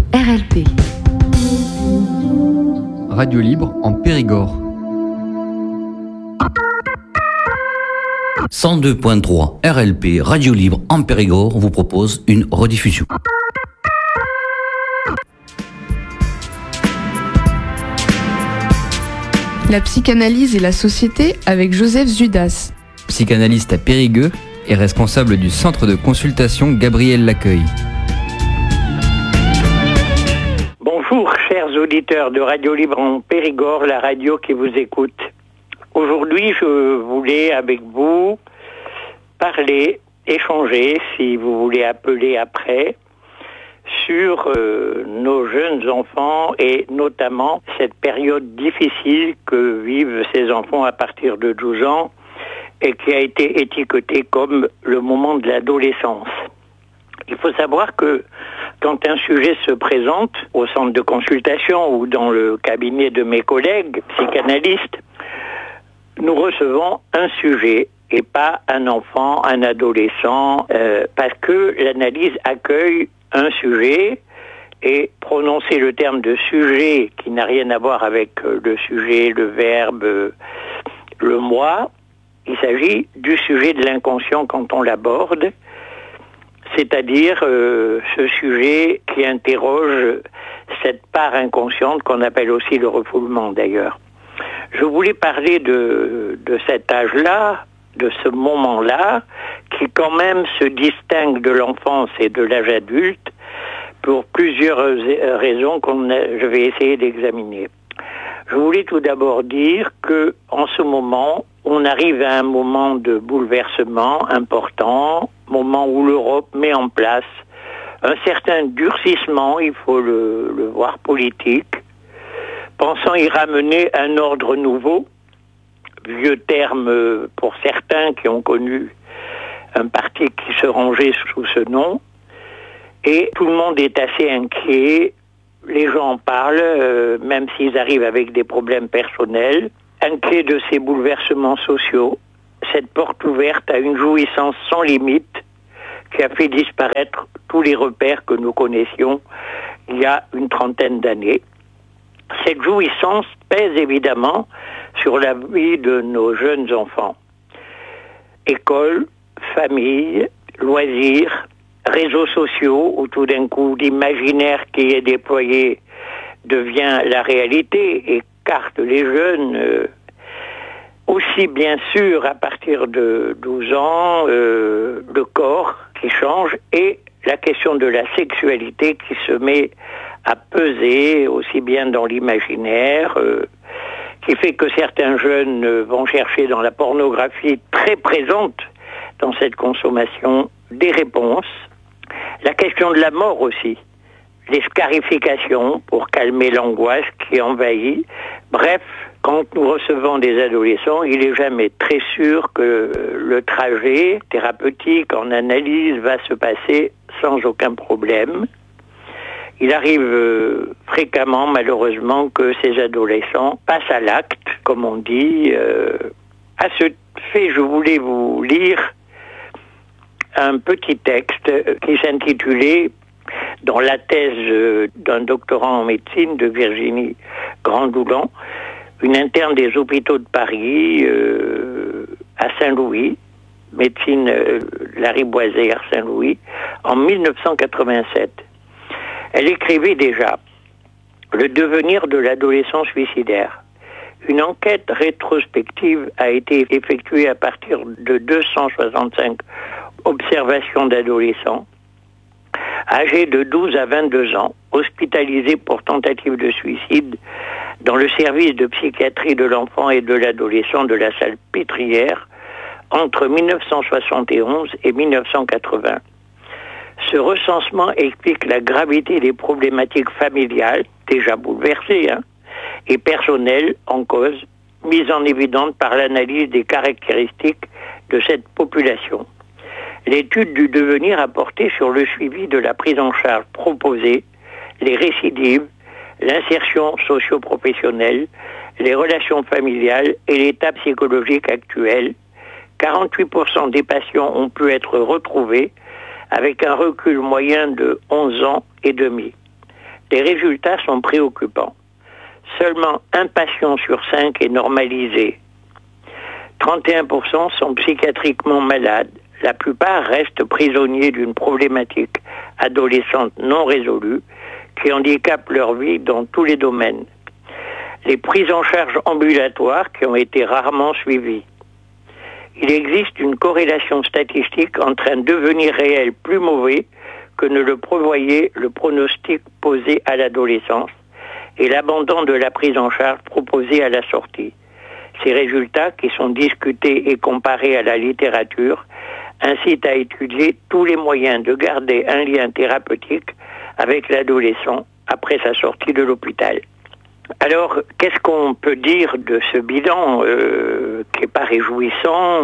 RLP. Radio libre en Périgord. 102.3 RLP Radio Libre en Périgord vous propose une rediffusion. La psychanalyse et la société avec Joseph Zudas. Psychanalyste à Périgueux et responsable du centre de consultation Gabriel Laccueil. Bonjour chers auditeurs de Radio Libre en Périgord, la radio qui vous écoute. Aujourd'hui, je voulais avec vous parler, échanger, si vous voulez appeler après, sur nos jeunes enfants et notamment cette période difficile que vivent ces enfants à partir de 12 ans et qui a été étiquetée comme le moment de l'adolescence. Il faut savoir que quand un sujet se présente au centre de consultation ou dans le cabinet de mes collègues psychanalystes, nous recevons un sujet et pas un enfant, un adolescent, parce que l'analyse accueille un sujet et prononcer le terme de sujet qui n'a rien à voir avec le sujet, le verbe, le moi, il s'agit du sujet de l'inconscient quand on l'aborde, c'est-à-dire ce sujet qui interroge cette part inconsciente qu'on appelle aussi le refoulement d'ailleurs. Je voulais parler de cet âge-là, de ce moment-là, qui quand même se distingue de l'enfance et de l'âge adulte pour plusieurs raisons je vais essayer d'examiner. Je voulais tout d'abord dire que en ce moment, on arrive à un moment de bouleversement important, moment où l'Europe met en place un certain durcissement, il faut le voir politique, pensant y ramener un ordre nouveau, vieux terme pour certains qui ont connu un parti qui se rangeait sous ce nom, et tout le monde est assez inquiet, les gens en parlent, même s'ils arrivent avec des problèmes personnels, inquiets de ces bouleversements sociaux, cette porte ouverte à une jouissance sans limite qui a fait disparaître tous les repères que nous connaissions il y a une trentaine d'années. Cette jouissance pèse évidemment sur la vie de nos jeunes enfants. École, famille, loisirs, réseaux sociaux, où tout d'un coup l'imaginaire qui est déployé devient la réalité, écarte les jeunes. Aussi bien sûr à partir de 12 ans, le corps qui change et la question de la sexualité qui se met à peser aussi bien dans l'imaginaire, qui fait que certains jeunes vont chercher dans la pornographie très présente dans cette consommation des réponses. La question de la mort aussi, les scarifications pour calmer l'angoisse qui envahit. Bref, quand nous recevons des adolescents, il n'est jamais très sûr que le trajet thérapeutique en analyse va se passer sans aucun problème. Il arrive fréquemment, malheureusement, que ces adolescents passent à l'acte, comme on dit. À ce fait, je voulais vous lire un petit texte qui s'intitulait, dans la thèse d'un doctorant en médecine de Virginie Grandoulan, une interne des hôpitaux de Paris à Saint-Louis, médecine Lariboisière Saint-Louis, en 1987. Elle écrivait déjà « Le devenir de l'adolescent suicidaire ». Une enquête rétrospective a été effectuée à partir de 265 observations d'adolescents âgés de 12 à 22 ans, hospitalisés pour tentative de suicide dans le service de psychiatrie de l'enfant et de l'adolescent de la Salpêtrière entre 1971 et 1980. Ce recensement explique la gravité des problématiques familiales, déjà bouleversées, et personnelles en cause, mises en évidence par l'analyse des caractéristiques de cette population. L'étude du devenir a porté sur le suivi de la prise en charge proposée, les récidives, l'insertion socio-professionnelle, les relations familiales et l'état psychologique actuel. 48% des patients ont pu être retrouvés avec un recul moyen de 11 ans et demi. Les résultats sont préoccupants. Seulement 1 patient sur 5 est normalisé. 31% sont psychiatriquement malades. La plupart restent prisonniers d'une problématique adolescente non résolue qui handicape leur vie dans tous les domaines. Les prises en charge ambulatoires qui ont été rarement suivies. Il existe une corrélation statistique entre un devenir réel plus mauvais que ne le prévoyait le pronostic posé à l'adolescence et l'abandon de la prise en charge proposée à la sortie. Ces résultats, qui sont discutés et comparés à la littérature, incitent à étudier tous les moyens de garder un lien thérapeutique avec l'adolescent après sa sortie de l'hôpital. Alors, qu'est-ce qu'on peut dire de ce bilan qui n'est pas réjouissant,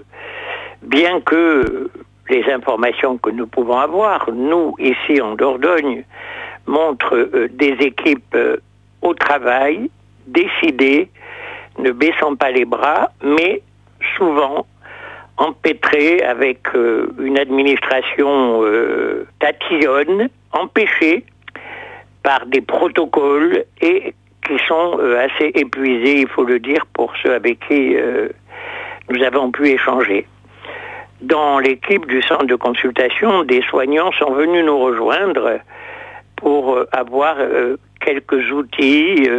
bien que les informations que nous pouvons avoir, nous, ici en Dordogne, montrent des équipes au travail, décidées, ne baissant pas les bras, mais souvent empêtrées avec une administration tatillonne, empêchée par des protocoles et qui sont assez épuisés, il faut le dire, pour ceux avec qui nous avons pu échanger. Dans l'équipe du centre de consultation, des soignants sont venus nous rejoindre pour avoir quelques outils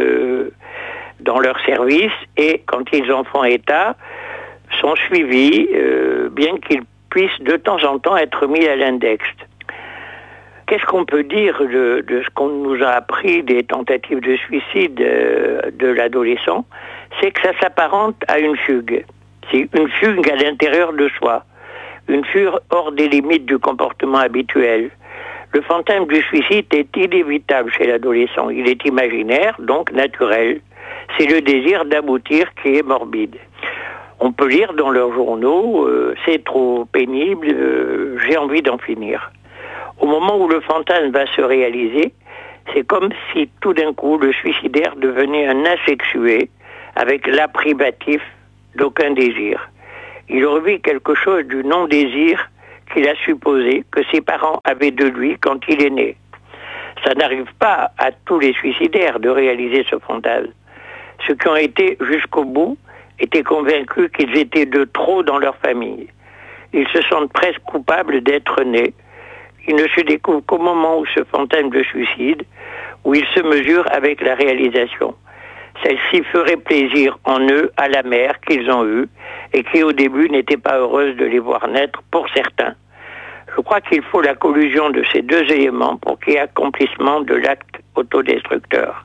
dans leur service et quand ils en font état, sont suivis, bien qu'ils puissent de temps en temps être mis à l'index. Qu'est-ce qu'on peut dire de ce qu'on nous a appris des tentatives de suicide de l'adolescent? C'est que ça s'apparente à une fugue. C'est une fugue à l'intérieur de soi. Une fugue hors des limites du comportement habituel. Le fantasme du suicide est inévitable chez l'adolescent. Il est imaginaire, donc naturel. C'est le désir d'aboutir qui est morbide. On peut lire dans leurs journaux « c'est trop pénible, j'ai envie d'en finir ». Au moment où le fantasme va se réaliser, c'est comme si tout d'un coup le suicidaire devenait un asexué avec l'apprivatif d'aucun désir. Il revit quelque chose du non-désir qu'il a supposé que ses parents avaient de lui quand il est né. Ça n'arrive pas à tous les suicidaires de réaliser ce fantasme. Ceux qui ont été jusqu'au bout étaient convaincus qu'ils étaient de trop dans leur famille. Ils se sentent presque coupables d'être nés. Ils ne se découvrent qu'au moment où ce fantasme de suicide, où ils se mesurent avec la réalisation. Celle-ci ferait plaisir en eux à la mère qu'ils ont eue et qui au début n'était pas heureuse de les voir naître pour certains. Je crois qu'il faut la collusion de ces deux éléments pour qu'il y ait accomplissement de l'acte autodestructeur.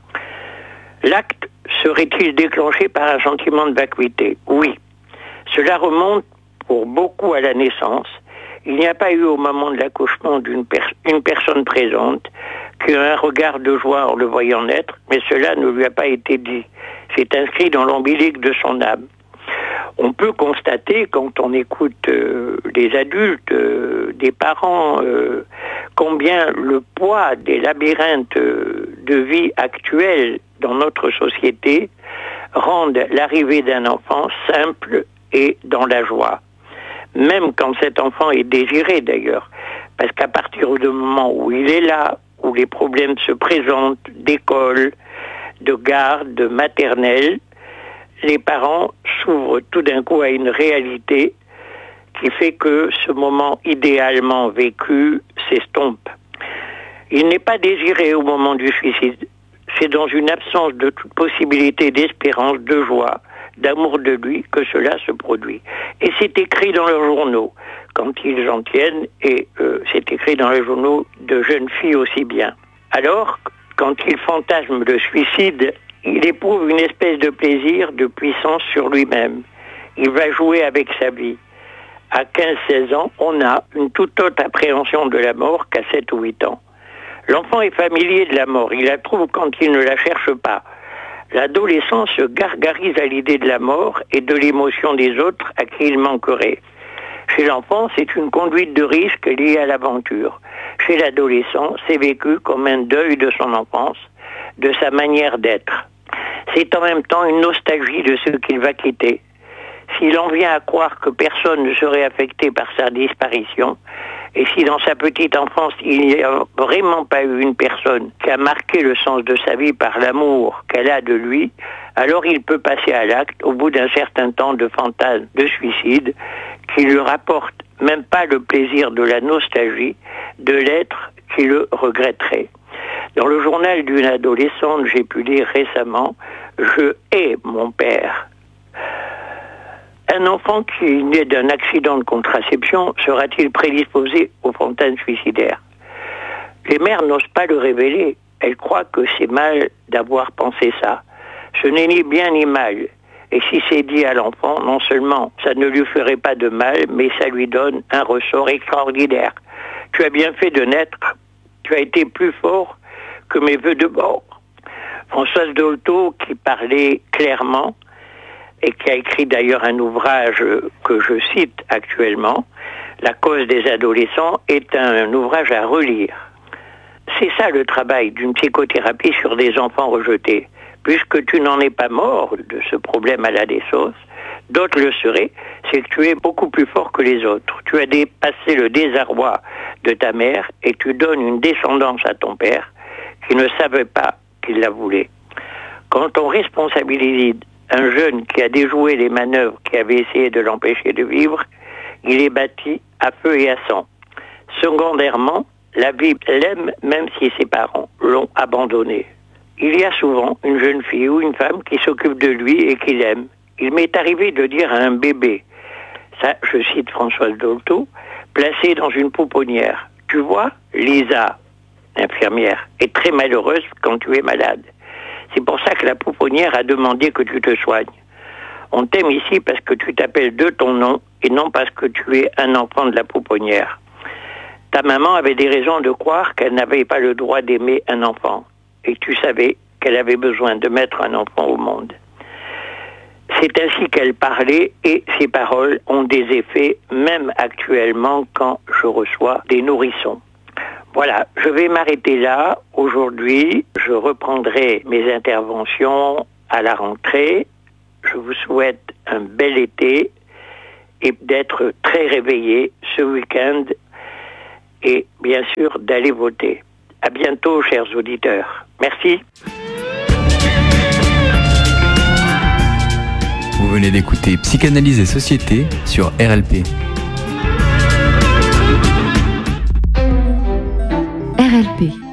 L'acte serait-il déclenché par un sentiment de vacuité? Oui. Cela remonte pour beaucoup à la naissance. Il n'y a pas eu au moment de l'accouchement une personne présente qui a un regard de joie en le voyant naître, mais cela ne lui a pas été dit. C'est inscrit dans l'ombilique de son âme. On peut constater, quand on écoute des adultes, des parents, combien le poids des labyrinthes de vie actuels dans notre société rendent l'arrivée d'un enfant simple et dans la joie. Même quand cet enfant est désiré d'ailleurs, parce qu'à partir du moment où il est là, où les problèmes se présentent d'école, de garde, de maternelle, les parents s'ouvrent tout d'un coup à une réalité qui fait que ce moment idéalement vécu s'estompe. Il n'est pas désiré au moment du suicide. C'est dans une absence de toute possibilité d'espérance, de joie, d'amour de lui que cela se produit. Et c'est écrit dans leurs journaux, quand ils en tiennent, et c'est écrit dans les journaux de jeunes filles aussi bien. Alors, quand il fantasme le suicide, il éprouve une espèce de plaisir, de puissance sur lui-même. Il va jouer avec sa vie. À 15-16 ans, on a une toute autre appréhension de la mort qu'à 7 ou 8 ans. L'enfant est familier de la mort, il la trouve quand il ne la cherche pas. L'adolescent se gargarise à l'idée de la mort et de l'émotion des autres à qui il manquerait. Chez l'enfant, c'est une conduite de risque liée à l'aventure. Chez l'adolescent, c'est vécu comme un deuil de son enfance, de sa manière d'être. C'est en même temps une nostalgie de ce qu'il va quitter. S'il en vient à croire que personne ne serait affecté par sa disparition, Et si dans sa petite enfance, il n'y a vraiment pas eu une personne qui a marqué le sens de sa vie par l'amour qu'elle a de lui, alors il peut passer à l'acte au bout d'un certain temps de fantasme de suicide qui lui rapporte même pas le plaisir de la nostalgie de l'être qui le regretterait. Dans le journal d'une adolescente, j'ai pu lire récemment « Je hais mon père ». Un enfant qui est né d'un accident de contraception sera-t-il prédisposé aux fantasmes suicidaires? Les mères n'osent pas le révéler. Elles croient que c'est mal d'avoir pensé ça. Ce n'est ni bien ni mal. Et si c'est dit à l'enfant, non seulement ça ne lui ferait pas de mal, mais ça lui donne un ressort extraordinaire. Tu as bien fait de naître. Tu as été plus fort que mes vœux de mort. Françoise Dolto, qui parlait clairement, et qui a écrit d'ailleurs un ouvrage que je cite actuellement, La cause des adolescents, est un ouvrage à relire. C'est ça le travail d'une psychothérapie sur des enfants rejetés. Puisque tu n'en es pas mort de ce problème à la naissance, d'autres le seraient, c'est que tu es beaucoup plus fort que les autres. Tu as dépassé le désarroi de ta mère et tu donnes une descendance à ton père qui ne savait pas qu'il la voulait. Quand on responsabilise un jeune qui a déjoué les manœuvres qui avaient essayé de l'empêcher de vivre, il est bâti à feu et à sang. Secondairement, la vie l'aime même si ses parents l'ont abandonné. Il y a souvent une jeune fille ou une femme qui s'occupe de lui et qui l'aime. Il m'est arrivé de dire à un bébé, ça je cite Françoise Dolto, placé dans une pouponnière, tu vois, Lisa, infirmière, est très malheureuse quand tu es malade. C'est pour ça que la pouponnière a demandé que tu te soignes. On t'aime ici parce que tu t'appelles de ton nom et non parce que tu es un enfant de la pouponnière. Ta maman avait des raisons de croire qu'elle n'avait pas le droit d'aimer un enfant. Et tu savais qu'elle avait besoin de mettre un enfant au monde. C'est ainsi qu'elle parlait et ses paroles ont des effets, même actuellement quand je reçois des nourrissons. Voilà, je vais m'arrêter là. Aujourd'hui, je reprendrai mes interventions à la rentrée. Je vous souhaite un bel été et d'être très réveillés ce week-end et bien sûr d'aller voter. À bientôt, chers auditeurs. Merci. Vous venez d'écouter Psychanalyse et Société sur RLP. RLP.